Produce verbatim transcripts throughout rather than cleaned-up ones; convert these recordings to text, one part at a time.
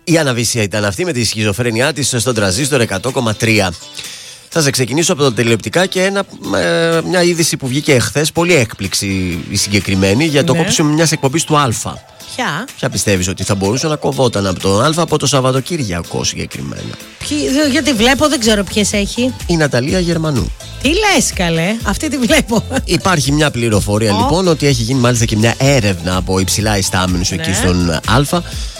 Η Αναβίσια ήταν αυτή με τη σχιζοφρένειά της στον τραζίστορ εκατό κόμμα τρία. Θα σε ξεκινήσω από τα τηλεοπτικά και ένα, ε, μια είδηση που βγήκε εχθές. Πολύ έκπληξη η συγκεκριμένη για το ναι. κόψιμο μιας εκπομπής του Α. Ποια? Ποια πιστεύεις ότι θα μπορούσε να κοβόταν από το Α από το Σαββατοκύριακο συγκεκριμένα? Ποιοι, γιατί βλέπω, δεν ξέρω ποιες έχει. Η Ναταλία Γερμανού. Τι λες καλέ, αυτή τη βλέπω. Υπάρχει μια πληροφορία oh. λοιπόν ότι έχει γίνει μάλιστα και μια έρευνα από υψηλά ιστάμενους ναι. εκεί στον Α,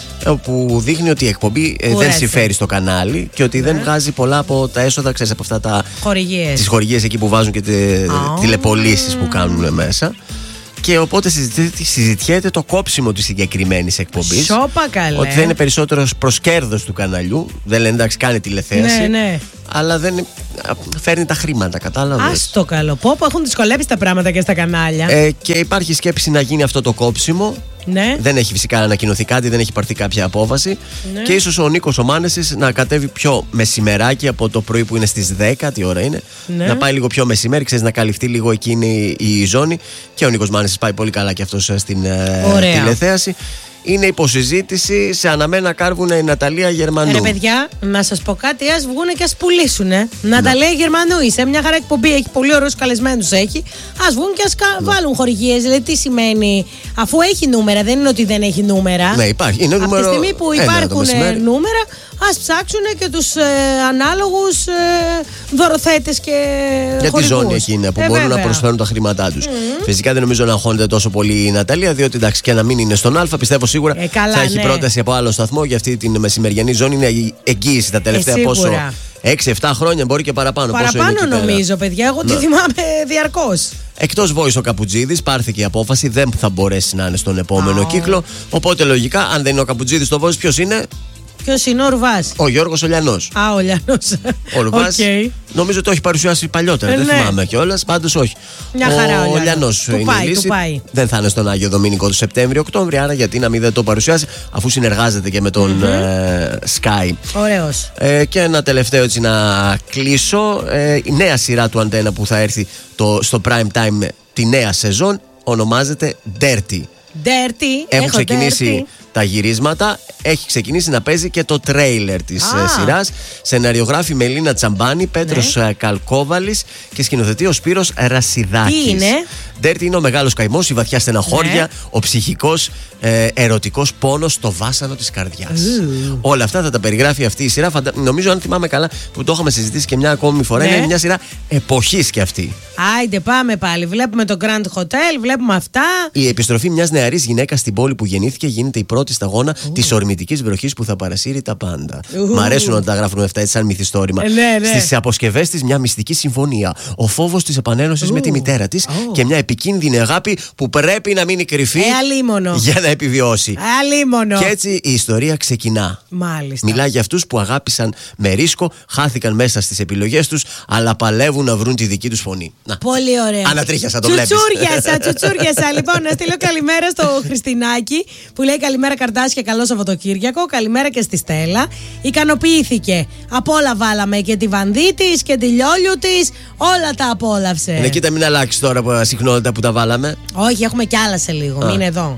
που δείχνει ότι η εκπομπή ε, δεν συμφέρει στο κανάλι και ότι ναι. δεν βγάζει πολλά από τα έσοδα, ξέρεις, από αυτά τα χορηγίες. Τις χορηγίες εκεί που βάζουν και τε, oh. τηλεπωλήσεις που κάνουν μέσα. Και οπότε συζητιέται το κόψιμο της συγκεκριμένης εκπομπής. Σόπα καλέ. Ότι δεν είναι περισσότερο προς κέρδος του καναλιού. Δεν λένε εντάξει, κάνει τηλεθέαση. Ναι, ναι. Αλλά δεν φέρνει τα χρήματα, κατάλαβες. Ας το καλό. Πω, πω έχουν δυσκολέψει τα πράγματα και στα κανάλια. Ε, και υπάρχει σκέψη να γίνει αυτό το κόψιμο. Ναι. Δεν έχει φυσικά ανακοινωθεί κάτι, δεν έχει πάρθει κάποια απόφαση. Ναι. Και ίσως ο Νίκος ο Μάνεσης να κατέβει πιο μεσημεράκι από το πρωί που είναι στις δέκα, τι ώρα είναι. Ναι. Να πάει λίγο πιο μεσημέρι, ξέρεις, να καλυφθεί λίγο εκείνη η ζώνη. Και ο Νίκος Μάνεσης πάει πολύ καλά και αυτός στην ε, τηλεθέαση. Είναι υποσυζήτηση, σε αναμένα κάρβουν η Ναταλία Γερμανού. Ρε παιδιά, να σας πω κάτι, ας βγούνε και ας πουλήσουνε. Ναταλία Γερμανού είσαι, μια χαρά εκπομπή, έχει πολύ ωραίους καλεσμένους έχει. Ας βγουν και ας ναι. βάλουν χορηγίες. Δηλαδή τι σημαίνει, αφού έχει νούμερα, δεν είναι ότι δεν έχει νούμερα. Ναι, υπάρχει. Είναι νούμερο... Από τη στιγμή που υπάρχουν νούμερα, ας ψάξουν και τους ε, ανάλογους ε, δωροθέτες και για χορηγούς. τη ζώνη εκείνη που ε, μπορούν βέβαια. να προσφέρουν τα χρήματά τους. Mm-hmm. Φυσικά δεν νομίζω να αγχώνεται τόσο πολύ η Ναταλία, διότι εντάξει και να μην είναι στον Α, πιστεύω σίγουρα ε, καλά, θα έχει ναι. πρόταση από άλλο σταθμό για αυτή την μεσημεριανή ζώνη. Είναι η εγγύηση τα τελευταία ε, πόσο. έξι εφτά χρόνια, μπορεί και παραπάνω. Παραπάνω πόσο νομίζω, παιδιά. Εγώ ναι. τη θυμάμαι διαρκώς. Εκτός Voice ο Καπουτζίδης, πάρθηκε η απόφαση, δεν θα μπορέσει να είναι στον επόμενο oh. κύκλο. Οπότε λογικά, αν δεν είναι ο Καπουτζίδης στο Voice, ποιος είναι? Ποιος είναι ο Ρουβάς? Ο Γιώργος ο Λιανός. Α, ο Λιανός. Ο Ρουβάς okay. νομίζω το έχει παρουσιάσει παλιότερα. Ε, δεν ναι. θυμάμαι κιόλας. Πάντως όχι. Μια χαρά ο, ο Λιανός είναι πάει, η λύση. Του πάει. Δεν θα είναι στον Άγιο Δομήνικο του Σεπτέμβριο-Οκτώβριο. Άρα γιατί να μην δεν το παρουσιάσει, αφού συνεργάζεται και με τον mm-hmm. ε, Sky. Ωραίος. Ε, και ένα τελευταίο έτσι να κλείσω. Ε, η νέα σειρά του Αντένα που θα έρθει το, στο prime time τη νέα σεζόν ονομάζεται Dirty. Dirty. Έχουν ξεκινήσει dirty. τα γυρίσματα. Έχει ξεκινήσει να παίζει και το τρέιλερ της ah. σειράς. Σεναριογράφη Μελίνα Τσαμπάνη, Πέτρος ναι. Καλκόβαλης και σκηνοθετεί ο Σπύρος Ρασιδάκης. Τι είναι? Dirty είναι ο μεγάλος καημός, η βαθιά στεναχώρια, ναι. ο ψυχικός ε, ερωτικός πόνος στο βάσανο της καρδιάς. Mm. Όλα αυτά θα τα περιγράφει αυτή η σειρά. Φαντα... Νομίζω, αν θυμάμαι καλά, που το είχαμε συζητήσει και μια ακόμη φορά, ναι. είναι μια σειρά εποχής κι αυτή. Άιντε, πάμε πάλι. Βλέπουμε το Grand Hotel, βλέπουμε αυτά. Η επιστροφή μιας νεαρής γυναίκας στην πόλη που γεννήθηκε γίνεται η πρώτη σταγόνα uh. της ορμητικής βροχής που θα παρασύρει τα πάντα. Uh. Μ' αρέσουν να τα γράφουν αυτά έτσι σαν μυθιστόρημα. Ε, ναι, ναι. Στις αποσκευές της μια μυστική συμφωνία. Ο φόβος της επανένωσης uh. με τη μητέρα της uh. και μια επικίνδυνη αγάπη που πρέπει να μείνει κρυφή ε, για να επιβιώσει. Αλίμονο. Και έτσι η ιστορία ξεκινά. Μάλιστα. Μιλάει για αυτούς που αγάπησαν με ρίσκο, χάθηκαν μέσα στις επιλογές τους, αλλά παλεύουν να βρουν τη δική τους φωνή. Να. Πολύ ωραία. Ανατρίχιασα, το βλέπεις. Τσουτσούριασα, τσουτσούριασα. Λοιπόν, να στείλω καλημέρα στο Χριστινάκι που λέει καλημέρα Καρτάσια, καλό Σαββατοκύριακο. Καλημέρα και στη Στέλλα. Ικανοποιήθηκε. Απ' όλα βάλαμε και τη Βανδί της και τη Λιόλιου της. Όλα τα απόλαυσε. Ναι, κοίτα, μην αλλάξει τώρα από συχνότητα που τα βάλαμε. Όχι, έχουμε κι άλλα σε λίγο. Μην εδώ.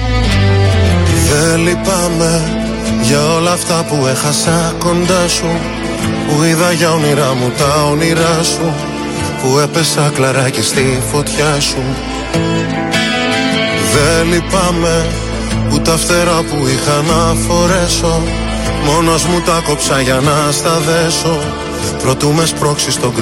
Δεν λυπάμαι για όλα αυτά που έχασα κοντά σου, που είδα για όνειρά μου τα όνειρά σου, που έπεσα κλαράκι στη φωτιά σου. Δεν λυπάμαι που τα φτερά που είχα να φορέσω, μόνος μου τα κόψα για να στα δέσω, προτού με σπρώξει στον